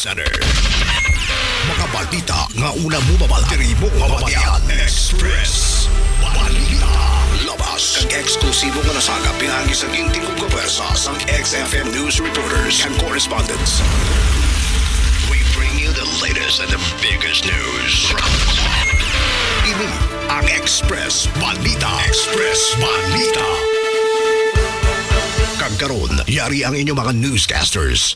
Center. Mga balita nga una mo mabaltiri mo mabatian. Express Balita. Labas kag eksklusibo nga nasagap pinagi sa ginting kong kapersa sang XFM News reporters and correspondents. We bring you the latest and the biggest news. Ini ang Express Balita. Express Balita. Kagkaroon, yari ang inyong mga newscasters.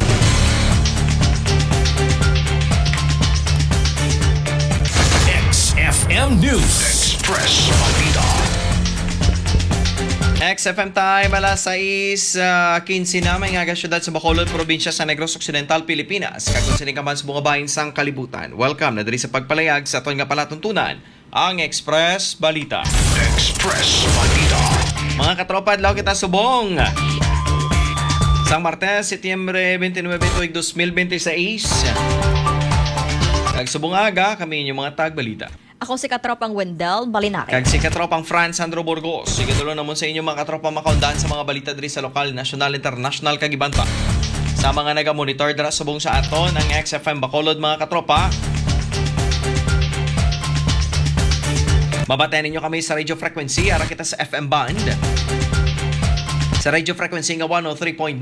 XFM News. Express Balita. XFM time, alas 6:15 na may nga syudad sa Bacolod, probinsya sa Negros Occidental, Pilipinas. Kagod sining kaman sa mga bahin sang kalibutan. Welcome na diri sa pagpalayag sa aton nga palatuntunan, ang Express Balita. Express Balita. Mga katropa, adlaw kita subong. Sang Martes, Setyembre 29, 2026. Kagsubong aga, kami inyong mga tagbalita. Ako si Katropang Wendell Balinare. Kag si Katropang Franz Sandro Burgos. Sige dulo naman sa inyo mga katropang makaundaan sa mga balita diri sa lokal, national, international kag iban pa. Sa mga naga-monitor dira subong sa aton ang XFM Bacolod mga katropa. Mabatayan ninyo kami sa radio frequency, ara kita sa FM band. Sa radio frequency nga 103.9.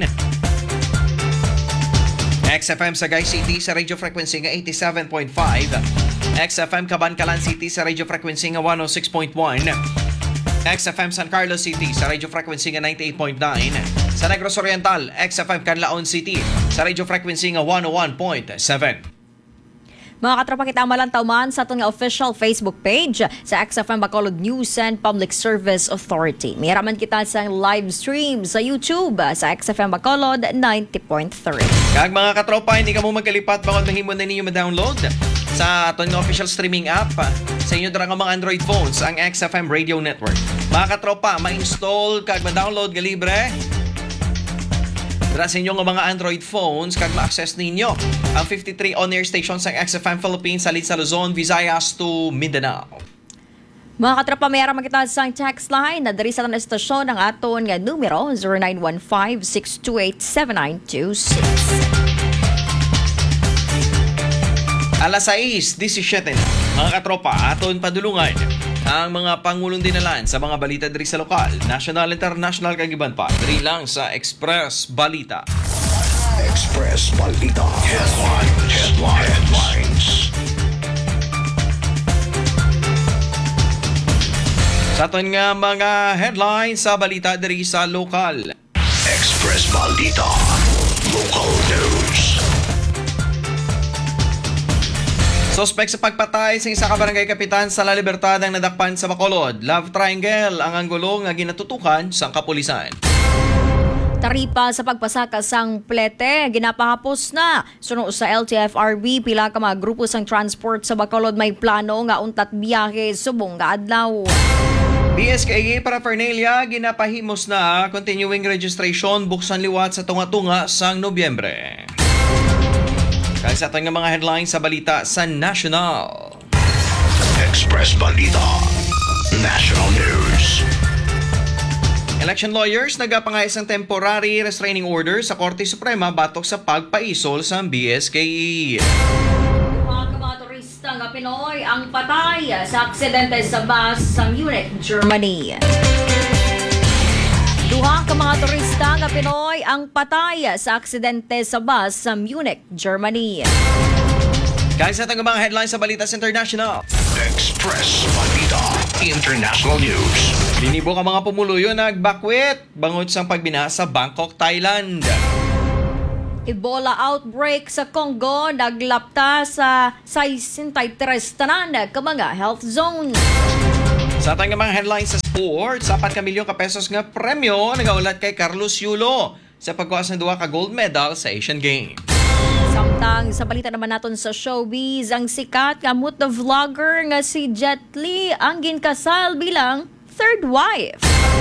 XFM sa Sagay City sa radio frequency nga 87.5. XFM Cabancalan City sa radio frequency nga 106.1. XFM San Carlos City sa radio frequency nga 98.9. Sa Negros Oriental, XFM Canlaon City sa radio frequency nga 101.7. Mga katropa, kita malantaw man sa itong official Facebook page sa XFM Bacolod News and Public Service Authority. Mayroon kita sa live stream sa YouTube sa XFM Bacolod 90.3. Kag mga katropa, hindi ka mo magkalipat bakit mahimo na ninyo ma-download sa itong official streaming app sa inyo dara nga mga Android phones, ang XFM Radio Network. Mga katropa, ma-install kag ma-download ka libre sa inyong mga Android phones kag ma-access ninyo ang 53 on-air stations ng XFM Philippines sa Luzon, Visayas to Mindanao. Mga katropa, mayroon makita sa text line na dari sa tanang estasyon ng aton nga numero 0915-628-7926. Alas 6:17 na. Mga katropa, aton padulungan ang mga pangulong dinalan sa mga balita diri sa lokal, national, international kag iban pa. Diri lang sa Express Balita. Express Balita. Headlines. Sa aton nga mga headlines sa balita diri sa lokal. Express Balita. Local news. Suspect sa pagpatay sa isa ka barangay kapitan sa La Libertad ang nadakpan sa Bacolod. Love triangle ang anggulo nga ginatutukan sa kapulisan. Taripa sa pagpasaka sang plete, ginapahapos na. Suno sa LTFRB, pila ka mga grupo sang transport sa Bacolod may plano nga untat biyahe subong nga adlaw. BSKA paraphernalia ginapahimos na, continuing registration buksan liwat sa tunga-tunga sang Nobyembre. Kaya sa ating mga headlines sa balita sa National. Express Balita. National News. Election lawyers nagapangayos ng temporary restraining order sa Korte Suprema batok sa pagpaisol sa BSKE. Mga turista nga Pinoy ang patay sa aksidente sa bus sa Munich, Germany. Duha ka mga turista nga Pinoy ang patay sa aksidente sa bus sa Munich, Germany. Kaya sa ating mga headlines sa balita sa International. Express Balita. International News. Linibo ka mga pumuluyo nagbakwit bangod sa pagbina sa Bangkok, Thailand. Ebola outbreak sa Congo naglapta sa 63 tanan ka mga health zone. Sa ating mga headlines sa sports, 4 milyon pesos nga premyo nagaulat kay Carlos Yulo sa pagkuha ng 2 ka gold medal sa Asian Games. Samtang sa balita naman natin sa showbiz, ang sikat nga moto vlogger nga si Jet Li ang ginkasal bilang third wife.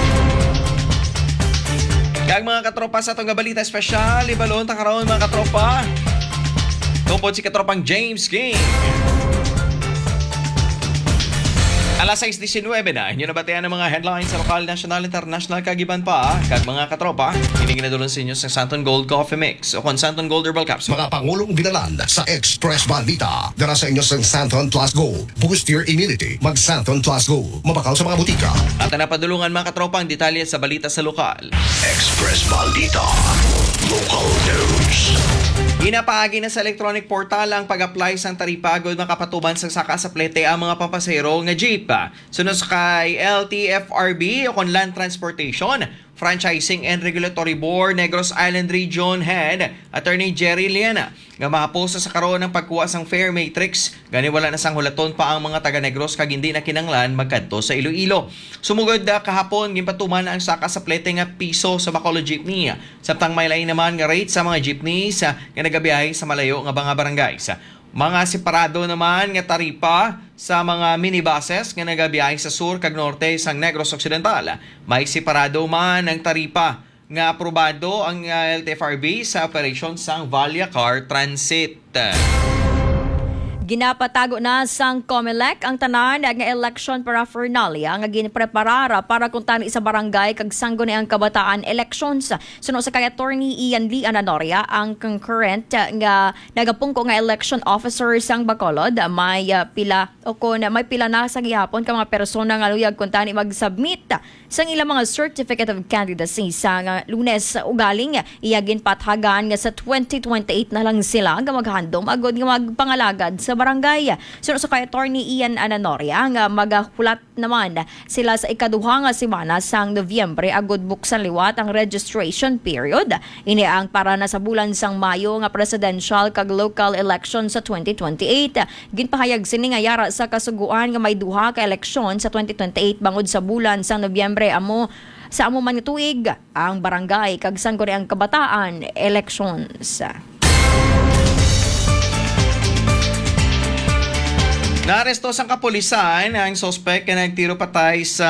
Kag mga katropa sa itong balita espesyal, ibalon ta karon mga katropa. Tungkol si katropang James King. Alas 6:19 na, inyo nabatayan ang mga headlines sa lokal, national, international kagiban pa. Kag mga katropa, hindi ginadulon sa inyo sa Santon Gold Coffee Mix o kon Santon Gold Herbal Capsule. Mga Pangulong binalan sa Express Balita. Dara sa inyo sa Santon Plus Gold. Boost your immunity. Mag Santon Plus Gold. Mabakaw sa mga butika. At napadulungan mga katropa ang detalye sa balita sa lokal. Express Balita. Local News. Ginapaagi na sa electronic portal ang pag-apply sa taripa agad makapatuban sa saka sa plete ang mga papasero nga jeep. Sunod sa kay LTFRB o kon Land Transportation, Franchising and Regulatory Board, Negros Island Region Head, Attorney Jerry Liana, nga mahaposa sa karoon ng pagkuha sang Fair Matrix, gani wala na sang hulaton pa ang mga taga Negros kag hindi na kinanglan magkadto sa Iloilo. Sumugod kahapon ginpatuman ang saka sa plete nga piso sa Bacolod Jeepney. Samtang may lain naman nga rate sa mga jeepneys nga nagabiyahe sa malayo nga mga barangays. Mga separado naman nga taripa sa mga minibuses nga nagabiyahe sa sur kag norte sang Negros Occidental. May separado man ang taripa nga aprobado ang LTFRB sa operation sang Valia Car Transit. Ginapatago na sang COMELEC ang tanan nga election paraphernalia nga ginpreparara para kung tani sa barangay kag sanggo ni ang kabataan elections. Suno sa kay Attorney Ian Lee Ananoria, ang concurrent nga nagapungko nga election officer sang Bacolod, may pila na sa gihapon ka mga persona nga luyag kung tani mag-submit sang ilang mga certificate of candidacy sa Lunes ugaling iyagin pathagan nga sa 2028 na lang sila nga maghandom agod nga magpangalagad sa barangay. Suno sa kay Attorney Ian Ananoria nga magahulat naman sila sa ikaduha nga semana sang Nobyembre agod buksan liwat ang registration period. Ini ang para na sa bulan sang Mayo nga presidential kag local election sa 2028. Ginpahayag sini nga yara sa kasuguan nga may duha ka eleksyon sa 2028 bangod sa bulan sang Nobyembre amo man nga tuig ang barangay kag sangko ni ang kabataan elections. Naaresto sang kapulisan ang suspect nga nagtiro patay sa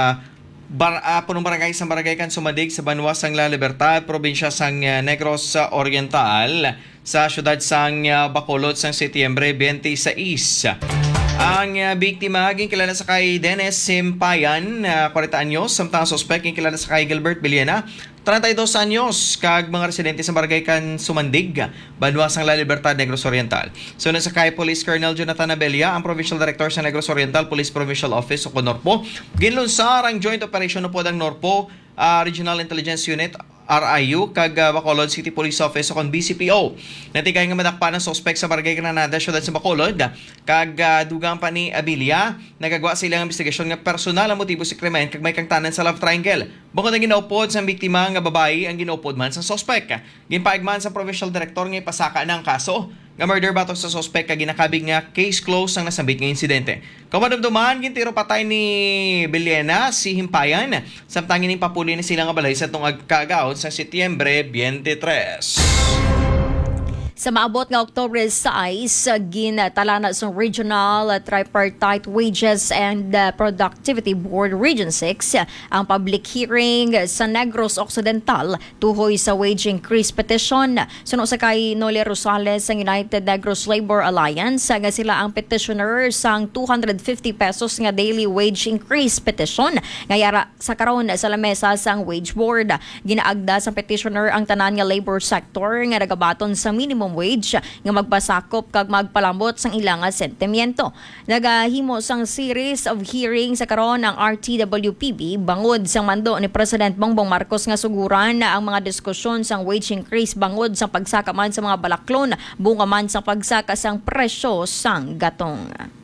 punong barangay sa barangay kan Sumadig sa Banwa sang La Libertad, probinsya sang Negros Oriental sa syudad sang Bacolod sang Setyembre 26. Ang biktima ginkilala sa kay Dennis Simpayan, 40 anyos, samtang suspect ginkilala sa kay Gilbert Villena, 32 anyos, kag mga residente sa barangay kan Sumandig, Banwa sang La Libertad, Negros Oriental. So sa kay Police Colonel Jonathan Abella, ang Provincial Director sa Negros Oriental Police Provincial Office o Norpo, ginlunsar ang joint operation po ng Norpo Regional Intelligence Unit RIU kag Bacolod City Police Office o kon BCPO. Natigay nga madakpa ng suspect sa Barangay Granada, syudad sa Bacolod, kag dugang pa ni Abilia, nagagawa silang investigasyon nga personal ang motibo sa krimen kag may kangtanan sa love triangle. Bukod ang ginaupod sa biktima nga babae ang ginaupod man sa suspect. Ginpaigman sa Provincial Director nga ipasaka ng kaso nga murder batok sa suspect kag ginakabig nga case closed ang nasambit nga insidente. Kamadumduman gintiro patay ni Villena si Himpayan, samtang ining papuli ni sila nga balay sa tungag kagaot sa Setyembre 23. Sa maabot nga Oktubre 6, ginatala na sa Regional Tripartite Wages and Productivity Board Region 6 ang public hearing sa Negros Occidental tuhoy sa wage increase petition. Suno sa kay Noli Rosales sa United Negros Labor Alliance nga sila ang petitioner sang 250 pesos nga daily wage increase petition ngayara sa karon sa lamesa sang wage board. Ginaagda sa petitioner ang tanan nga labor sector nga nagabaton sa minimum wage nga magpasakop kag magpalambot sang ilang sentimiento. Nagahimo sang series of hearings sa karon ang RTWPB bangod sang mando ni President Bongbong Marcos nga suguran na ang mga diskusyon sang wage increase bangod sang pagsaka man sa mga balaklon bunga man sa pagsaka sang presyo sang gatong.